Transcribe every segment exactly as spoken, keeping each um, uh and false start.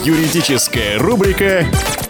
Юридическая рубрика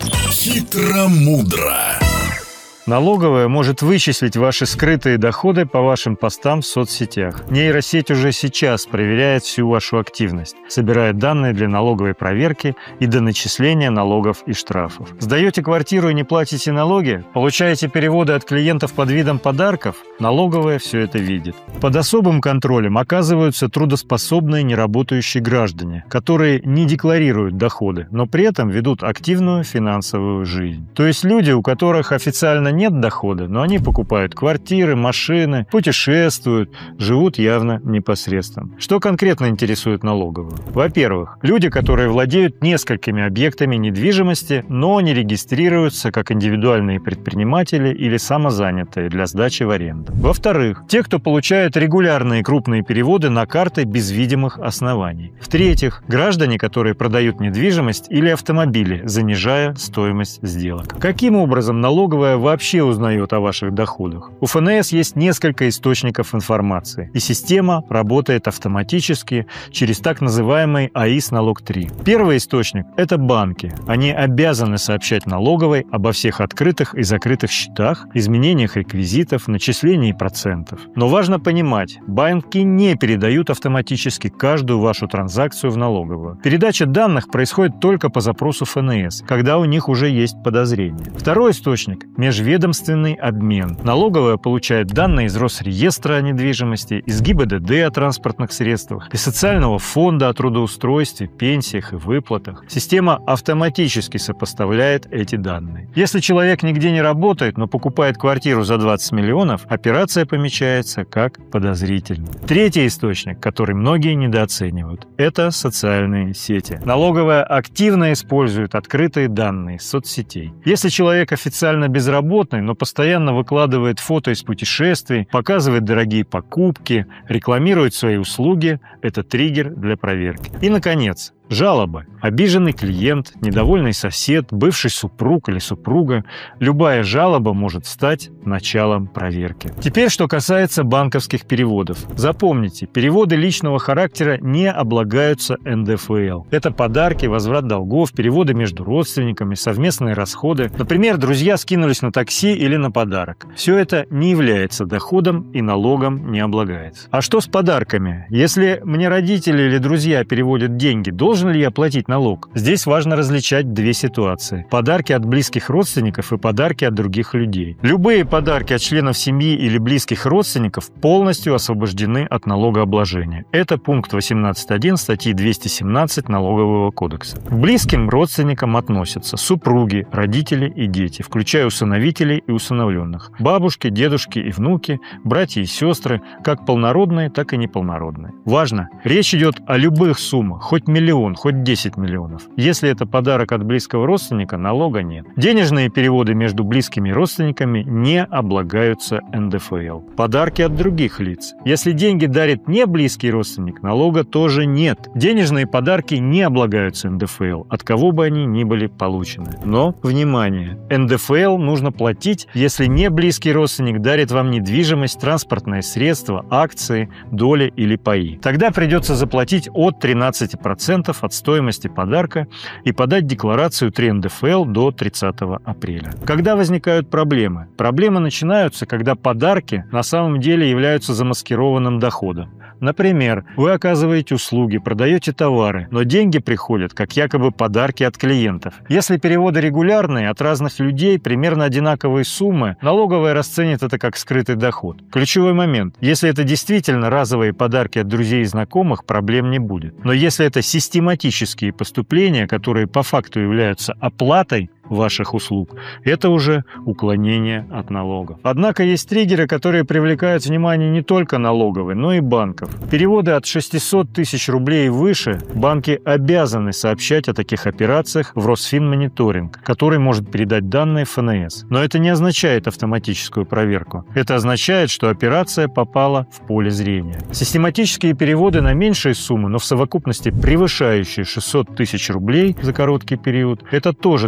«Хитро-мудро». Налоговая может вычислить ваши скрытые доходы по вашим постам в соцсетях. Нейросеть уже сейчас проверяет всю вашу активность, собирает данные для налоговой проверки и до начисления налогов и штрафов. Сдаете квартиру и не платите налоги? Получаете переводы от клиентов под видом подарков? Налоговая все это видит. Под особым контролем оказываются трудоспособные неработающие граждане, которые не декларируют доходы, но при этом ведут активную финансовую жизнь. То есть люди, у которых официально нет дохода, но они покупают квартиры, машины, путешествуют, живут явно непосредственно. Что конкретно интересует налоговую? Во-первых, люди, которые владеют несколькими объектами недвижимости, но не регистрируются как индивидуальные предприниматели или самозанятые для сдачи в аренду. Во-вторых, те, кто получают регулярные крупные переводы на карты без видимых оснований. В-третьих, граждане, которые продают недвижимость или автомобили, занижая стоимость сделок. Каким образом налоговая вообще вообще узнает о ваших доходах? У эф эн эс есть несколько источников информации, и система работает автоматически через так называемый АИС налог три. Первый источник – это банки. Они обязаны сообщать налоговой обо всех открытых и закрытых счетах, изменениях реквизитов, начислении процентов. Но важно понимать, банки не передают автоматически каждую вашу транзакцию в налоговую. Передача данных происходит только по запросу эф эн эс, когда у них уже есть подозрение. Второй источник – межведомственный Ведомственный обмен. Налоговая получает данные из Росреестра о недвижимости, из гэ и бэ дэ дэ о транспортных средствах, из Социального фонда о трудоустройстве, пенсиях и выплатах. Система автоматически сопоставляет эти данные. Если человек нигде не работает, но покупает квартиру за двадцать миллионов, операция помечается как подозрительная. Третий источник, который многие недооценивают, это социальные сети. Налоговая активно использует открытые данные соцсетей. Если человек официально безработный, но постоянно выкладывает фото из путешествий, показывает дорогие покупки, рекламирует свои услуги, это триггер для проверки. И, наконец, жалобы. Обиженный клиент, недовольный сосед, бывший супруг или супруга. Любая жалоба может стать началом проверки. Теперь, что касается банковских переводов. Запомните, переводы личного характера не облагаются эн дэ эф эл. Это подарки, возврат долгов, переводы между родственниками, совместные расходы. Например, друзья скинулись на такси или на подарок. Все это не является доходом и налогом не облагается. А что с подарками? Если мне родители или друзья переводят деньги, должен Должен ли я платить налог? Здесь важно различать две ситуации. Подарки от близких родственников и подарки от других людей. Любые подарки от членов семьи или близких родственников полностью освобождены от налогообложения. Это пункт восемнадцать точка один статьи двести семнадцать Налогового кодекса. К близким родственникам относятся супруги, родители и дети, включая усыновителей и усыновленных, бабушки, дедушки и внуки, братья и сестры, как полнородные, так и неполнородные. Важно, речь идет о любых суммах, хоть миллион, хоть десять миллионов. Если это подарок от близкого родственника, налога нет. Денежные переводы между близкими родственниками не облагаются эн дэ эф эл. Подарки от других лиц. Если деньги дарит не близкий родственник, налога тоже нет. Денежные подарки не облагаются эн дэ эф эл, от кого бы они ни были получены. Но, внимание, эн дэ эф эл нужно платить, если не близкий родственник дарит вам недвижимость, транспортное средство, акции, доли или паи. Тогда придется заплатить от тринадцати процентов от стоимости подарка и подать декларацию три эн дэ эф эл до тридцатого апреля. Когда возникают проблемы? Проблемы начинаются, когда подарки на самом деле являются замаскированным доходом. Например, вы оказываете услуги, продаете товары, но деньги приходят как якобы подарки от клиентов. Если переводы регулярные от разных людей, примерно одинаковые суммы, налоговая расценит это как скрытый доход. Ключевой момент. Если это действительно разовые подарки от друзей и знакомых, проблем не будет. Но если это систематические поступления, которые по факту являются оплатой ваших услуг, это уже уклонение от налогов. Однако есть триггеры, которые привлекают внимание не только налоговой, но и банков. Переводы от шестисот тысяч рублей и выше банки обязаны сообщать о таких операциях в Росфинмониторинг, который может передать данные эф эн эс. Но это не означает автоматическую проверку. Это означает, что операция попала в поле зрения. Систематические переводы на меньшие суммы, но в совокупности превышающие шестьсот тысяч рублей за короткий период, это тоже тревожный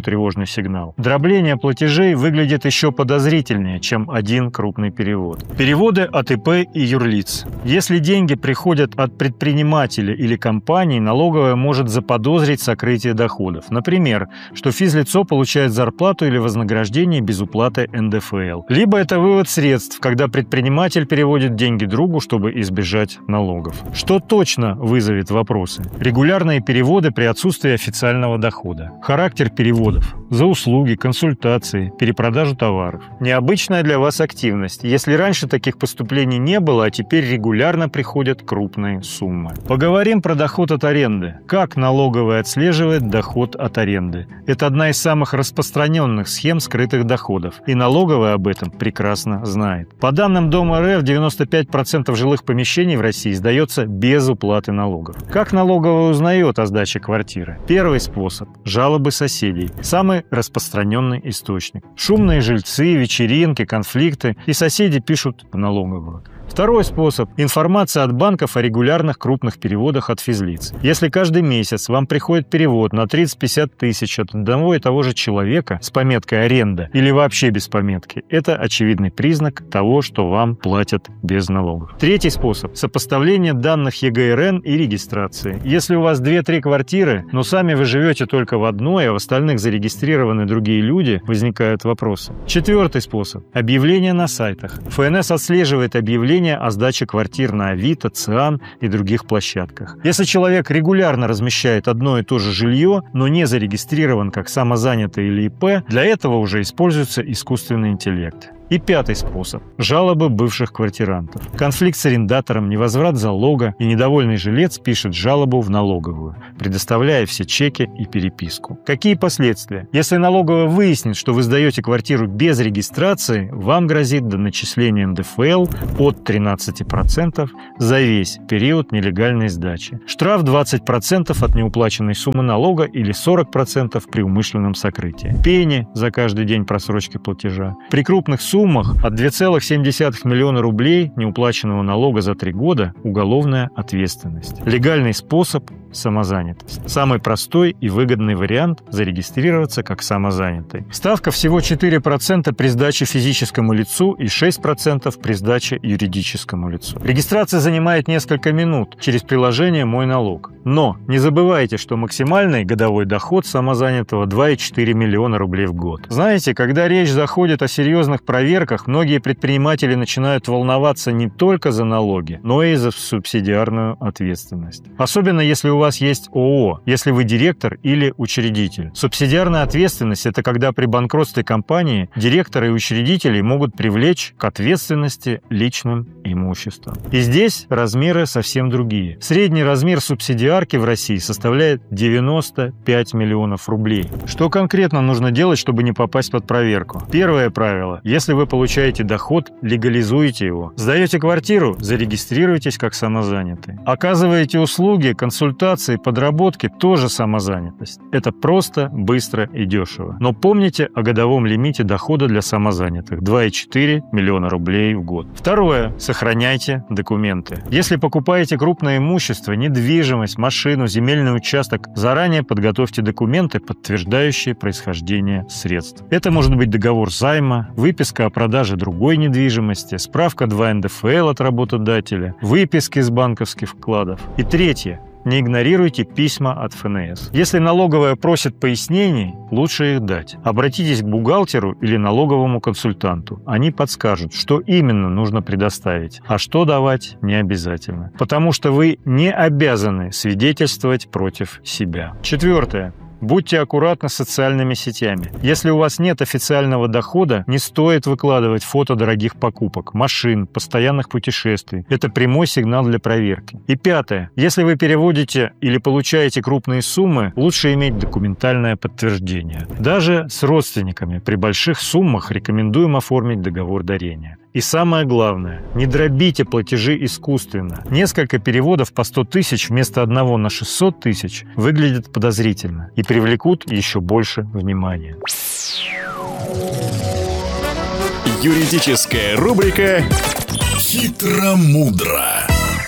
сигнал. Дробление платежей выглядит еще подозрительнее, чем один крупный перевод. Переводы от ИП и юрлиц. Если деньги приходят от предпринимателя или компании, налоговая может заподозрить сокрытие доходов. Например, что физлицо получает зарплату или вознаграждение без уплаты эн дэ эф эл. Либо это вывод средств, когда предприниматель переводит деньги другу, чтобы избежать налогов. Что точно вызовет вопросы? Регулярные переводы при отсутствии официального дохода. Характер переводов. За услуги, консультации, перепродажу товаров. Необычная для вас активность. Если раньше таких поступлений не было, а теперь регулярно приходят крупные суммы. Поговорим про доход от аренды. Как налоговая отслеживает доход от аренды? Это одна из самых распространенных схем скрытых доходов. И налоговая об этом прекрасно знает. По данным Дом эр эф, девяносто пять процентов жилых помещений в России сдается без уплаты налогов. Как налоговая узнает о сдаче квартиры? Первый способ – жалобы соседей. Самый распространенный источник. Шумные жильцы, вечеринки, конфликты, и соседи пишут в налоговую. Второй способ – информация от банков о регулярных крупных переводах от физлиц. Если каждый месяц вам приходит перевод на тридцать-пятьдесят тысяч от одного и того же человека с пометкой «аренда» или вообще без пометки, это очевидный признак того, что вам платят без налогов. Третий способ – сопоставление данных е гэ эр эн и регистрации. Если у вас две-три квартиры, но сами вы живете только в одной, а в остальных зарегистрированы другие люди, возникают вопросы. Четвертый способ – объявления на сайтах. эф эн эс отслеживает объявления о сдаче квартир на Авито, Циан и других площадках. Если человек регулярно размещает одно и то же жилье, но не зарегистрирован как самозанятый или и пэ, для этого уже используется искусственный интеллект. И пятый способ – жалобы бывших квартирантов. Конфликт с арендатором, невозврат залога, и недовольный жилец пишет жалобу в налоговую, предоставляя все чеки и переписку. Какие последствия? Если налоговая выяснит, что вы сдаете квартиру без регистрации, вам грозит доначисление эн дэ эф эл от тринадцати процентов за весь период нелегальной сдачи. Штраф двадцать процентов от неуплаченной суммы налога или сорок процентов при умышленном сокрытии. Пени за каждый день просрочки платежа. При крупных суммах от двух целых семь десятых миллиона рублей неуплаченного налога за три года уголовная ответственность. Легальный способ – самозанятость. Самый простой и выгодный вариант – зарегистрироваться как самозанятый. Ставка всего четыре процента при сдаче физическому лицу и шесть процентов при сдаче юридическому лицу. Регистрация занимает несколько минут через приложение «Мой налог». Но не забывайте, что максимальный годовой доход самозанятого два целых четыре миллиона рублей в год. Знаете, когда речь заходит о серьезных проверках, многие предприниматели начинают волноваться не только за налоги, но и за субсидиарную ответственность. Особенно если у вас есть о о, если вы директор или учредитель. Субсидиарная ответственность – это когда при банкротстве компании директоры и учредители могут привлечь к ответственности личным имуществом. И здесь размеры совсем другие. Средний размер субсидиарки в России составляет девяносто пять миллионов рублей. Что конкретно нужно делать, чтобы не попасть под проверку? Первое правило – если вы получаете доход, легализуйте его. Сдаете квартиру – зарегистрируйтесь как самозанятый. Оказываете услуги, консультации, подработки – тоже самозанятость. Это просто, быстро и дешево. Но помните о годовом лимите дохода для самозанятых – два целых четыре миллиона рублей в год. Второе – сохраняйте документы. Если покупаете крупное имущество, недвижимость, машину, земельный участок, заранее подготовьте документы, подтверждающие происхождение средств. Это может быть договор займа, выписка о продаже другой недвижимости, справка два эн дэ эф эл от работодателя, выписки из банковских вкладов. И третье. Не игнорируйте письма от эф эн эс. Если налоговая просит пояснений, лучше их дать. Обратитесь к бухгалтеру или налоговому консультанту. Они подскажут, что именно нужно предоставить, а что давать не обязательно. Потому что вы не обязаны свидетельствовать против себя. Четвертое. Будьте аккуратны с социальными сетями. Если у вас нет официального дохода, не стоит выкладывать фото дорогих покупок, машин, постоянных путешествий. Это прямой сигнал для проверки. И пятое. Если вы переводите или получаете крупные суммы, лучше иметь документальное подтверждение. Даже с родственниками при больших суммах рекомендуем оформить договор дарения. И самое главное, не дробите платежи искусственно. Несколько переводов по сто тысяч вместо одного на шестьсот тысяч выглядят подозрительно и привлекут еще больше внимания. Юридическая рубрика «Хитро-мудро».